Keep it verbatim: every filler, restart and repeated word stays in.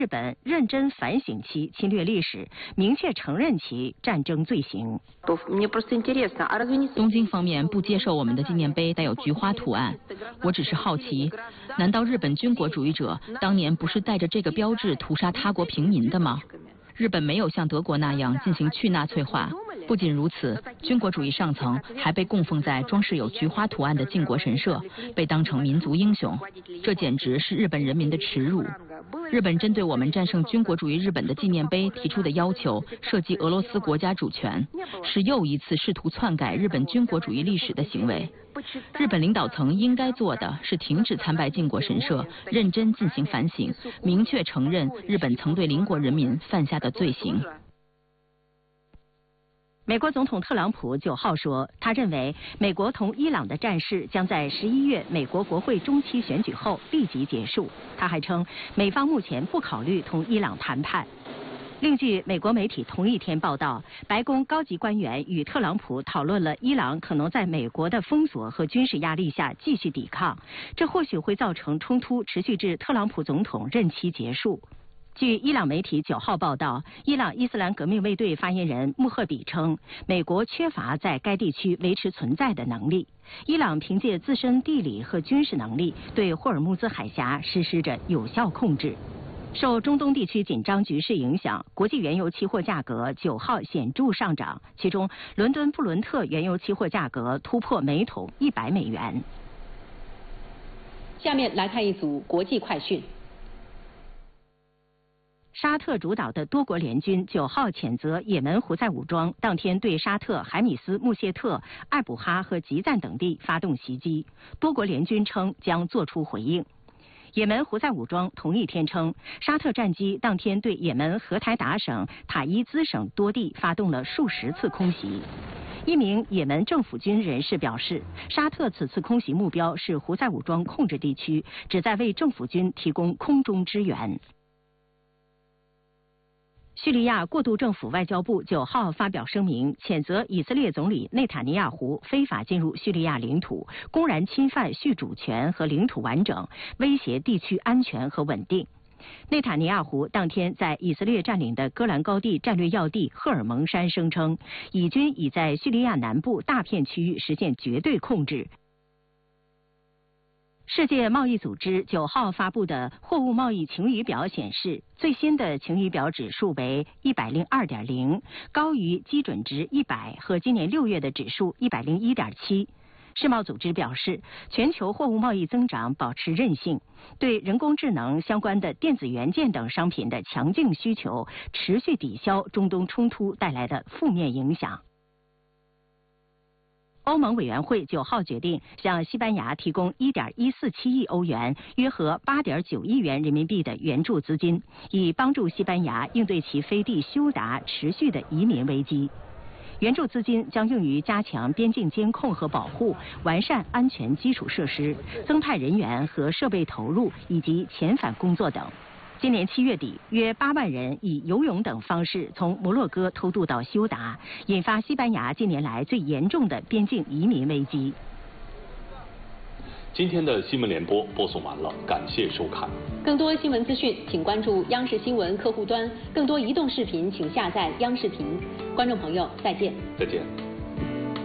日本认真反省其侵略历史，明确承认其战争罪行。 东京方面不接受我们的纪念碑带有菊花图案，我只是好奇，难道日本军国主义者当年不是带着这个标志屠杀他国平民的吗？日本没有像德国那样进行去纳粹化。不仅如此，军国主义上层还被供奉在装饰有菊花图案的靖国神社，被当成民族英雄，这简直是日本人民的耻辱。日本针对我们战胜军国主义日本的纪念碑提出的要求涉及俄罗斯国家主权，是又一次试图篡改日本军国主义历史的行为。日本领导层应该做的是停止参拜靖国神社，认真进行反省，明确承认日本曾对邻国人民犯下的罪行。 美国总统特朗普九号说，他认为美国同伊朗的战事将在十一月美国国会中期选举后立即结束。他还称，美方目前不考虑同伊朗谈判。另据美国媒体同一天报道，白宫高级官员与特朗普讨论了伊朗可能在美国的封锁和军事压力下继续抵抗，这或许会造成冲突持续至特朗普总统任期结束。据伊朗媒体九号报道，伊朗伊斯兰革命卫队发言人穆赫比称，美国缺乏在该地区维持存在的能力。伊朗凭借自身地理和军事能力，对霍尔木兹海峡实施着有效控制。受中东地区紧张局势影响，国际原油期货价格九号显著上涨，其中伦敦布伦特原油期货价格突破每桶一百美元。 下面来看一组国际快讯。 沙特主导的多国联军九号谴责也门胡塞武装当天对沙特、海米斯、穆谢特、艾卜哈和吉赞等地发动袭击，多国联军称将作出回应。也门胡塞武装同一天称，沙特战机当天对也门荷台达省、塔伊兹省多地发动了数十次空袭。一名也门政府军人士表示，沙特此次空袭目标是胡塞武装控制地区，旨在为政府军提供空中支援。叙利亚过渡政府外交部九号发表声明，谴责以色列总理内塔尼亚胡非法进入叙利亚领土，公然侵犯叙主权和领土完整，威胁地区安全和稳定。内塔尼亚胡当天在以色列占领的戈兰高地战略要地赫尔蒙山声称，以军已在叙利亚南部大片区域实现绝对控制。世界贸易组织九号发布的货物贸易晴雨表显示，最新的晴雨表指数为一百零二点零，高于基准值一百和今年六月的指数一百零一点七。世贸组织表示，全球货物贸易增长保持韧性，对人工智能相关的电子元件等商品的强劲需求持续抵消中东冲突带来的负面影响。欧盟委员会九号决定向西班牙提供 一点一四七亿欧元，约合八点九亿元人民币的援助资金，以帮助西班牙应对其飞地休达持续的移民危机。援助资金将用于加强边境监控和保护，完善安全基础设施，增派人员和设备投入，以及遣返工作等。今年七月底，约八万人以游泳等方式从摩洛哥偷渡到休达，引发西班牙近年来最严重的边境移民危机。 今天的新闻联播播送完了，感谢收看。 更多新闻资讯，请关注央视新闻客户端；更多移动视频，请下载央视频。观众朋友，再见。 再见。